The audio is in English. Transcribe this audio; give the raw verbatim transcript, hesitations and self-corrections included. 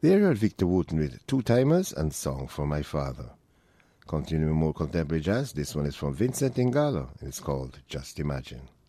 There you heard Victor Wooten with Two Timers and Song for My Father. Continuing more contemporary jazz, this one is from Vincent Ingala, and it's called Just Imagine.